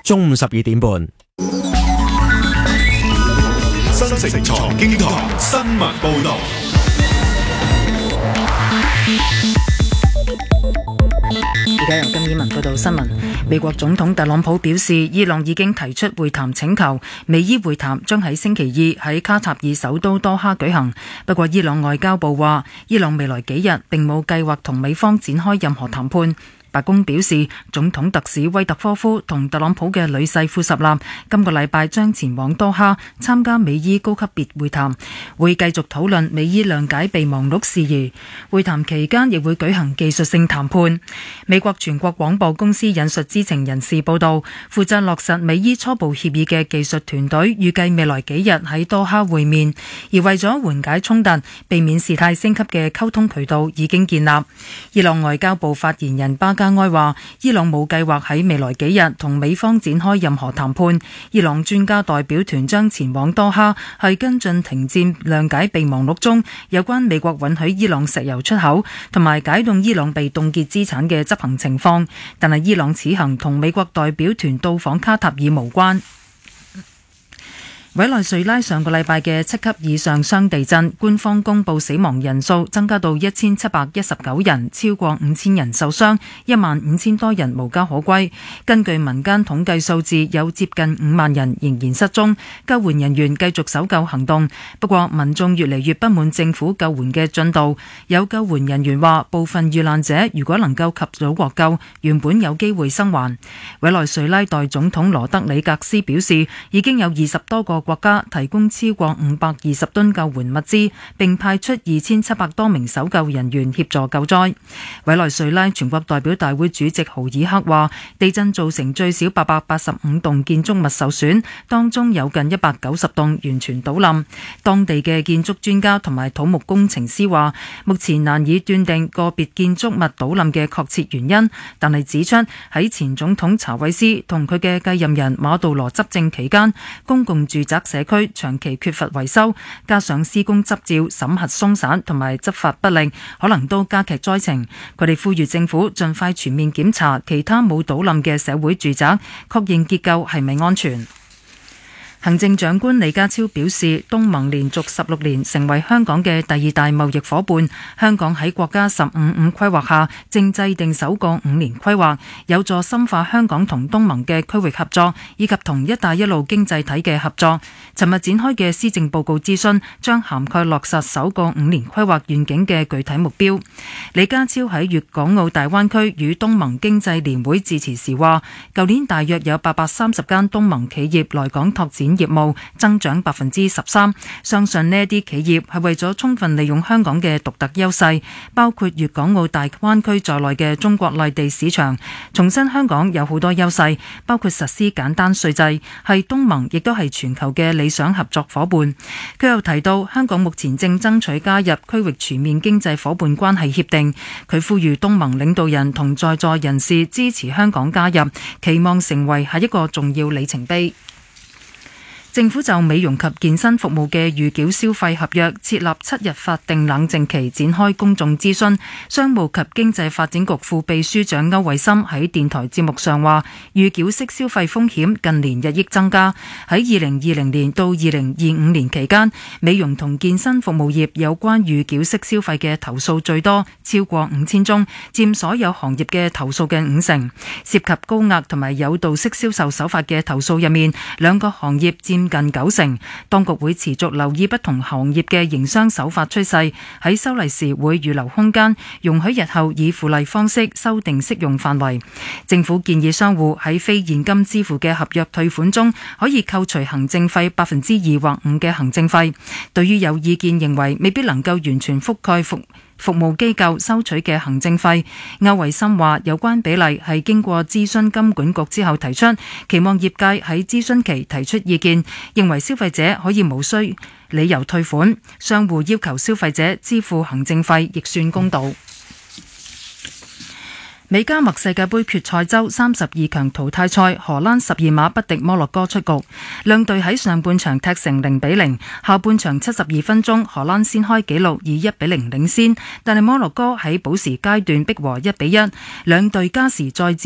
中午12點半。 新城財經台新聞報道。 而家由金以文報道新聞。美國總統特朗普表示，伊朗已經提出會談請求，美伊會談將喺星期二喺卡塔爾首都多哈舉行。不過伊朗外交部話，伊朗未來幾日並冇計劃同美方展開任何談判。白宮表示，總統特使威特科夫同特朗普嘅女婿庫什納今個禮拜將前往多哈參加美伊高級別會談，會繼續討論美伊諒解備忘錄事宜。會談期間亦會舉行技術性談判。美國全國廣播公司引述知情人士報道，負責落實美伊初步協議嘅技術團隊預計未來幾日喺多哈會面，而為咗緩解衝突、避免事態升級嘅溝通渠道已經建立。伊朗外交部發言人巴加埃話，伊朗冇計劃喺未來幾日同美方展開任何談判。伊朗專家代表團將前往多哈，係跟進停戰諒解備忘錄中有關美國允許伊朗石油出口同埋解凍伊朗被凍結資產嘅執行情況。但係伊朗此行同美國代表團到訪卡塔爾無關。委內瑞拉上個禮拜嘅7級以上雙地震，官方公布死亡人數增加到1719人，超過5000人受傷，15000多人無家可歸。根據民間統計數字，有接近5萬人仍然失蹤，救援人員繼續搜救行動。不過民眾越嚟越不滿政府救援嘅進度，有救援人員話，部分遇難者如果能夠及早獲救，原本有機會生還。委內瑞拉代總統羅德里格斯表示，已經有20多個國家提供超過520噸救援物資，並派出2700多名搜救人員協助救災。委內瑞拉全國代表大會主席豪爾克話，地震造成最少885棟建築物受損，當中有近190棟完全倒冧。當地嘅建築專家同埋土木工程師話，目前難以斷定個別建築物倒冧嘅確切原因，但係指出喺前總統查韋斯同佢嘅繼任人馬杜羅執政期間，公共住宅社區長期缺乏維修，加上施工執照審核鬆散同埋執法不力，可能都加劇災情。佢哋呼籲政府盡快全面檢查其他冇倒冧嘅社會住宅，確認結構係咪安全。行政長官李家超表示，東盟連續16年成為香港嘅第2大貿易夥伴。香港喺國家15-5規劃下，正制定首個5年規劃，有助深化香港同東盟嘅區域合作，以及同一帶一路經濟體嘅合作。尋日展開嘅施政報告諮詢，將涵蓋落實首個5年規劃願景嘅具體目標。李家超喺粵港澳大灣區與東盟經濟聯會致辭時話，舊年大約有830間東盟企業來港拓展業務，增長13%，相信呢一啲企業係為咗充分利用香港嘅獨特優勢，包括粵港澳大灣區在內嘅中國內地市場。重申香港有好多優勢，包括實施簡單稅制，係東盟亦都係全球嘅理想合作伙伴。佢又提到，香港目前正爭取加入區域全面經濟伙伴關係協定。佢呼籲東盟領導人同在座人士支持香港加入，期望成為下一個重要里程碑。政府就美容及健身服務嘅預繳消費合約設立7日法定冷靜期，展開公眾諮詢。商務及經濟發展局副秘書長歐惠森喺電台節目上話，預繳式消費風險近年日益增加。喺2020年到2025年期間，美容同健身服務業有關預繳式消費嘅投訴最多，超過5000宗，佔所有行業嘅投訴嘅50%。涉及高額同埋誘導式銷售手法嘅投訴入面，兩個行業佔近90%。當局會持續留意不同行業嘅營商手法趨勢，喺修例時會預留空間，容許日後以附例方式修訂適用範圍。政府建議商戶喺非現金支付嘅合約退款中，可以扣除行政費2%或5%嘅行政費。對於有意見認為未必能夠完全覆蓋服務機構收取嘅行政費，歐惠森話有關比例係經過諮詢金管局之後提出，期望業界喺諮詢期提出意見，認為消費者可以無需理由退款，商戶要求消費者支付行政費亦算公道。美加墨世界盃決賽周32強淘汰賽，荷蘭12碼不敵摩洛哥出局。兩隊喺上半場踢成0-0，下半場72分鐘，荷蘭先開紀錄以1-0領先，但係摩洛哥喺補時階段逼和1-1，兩隊加時再戰。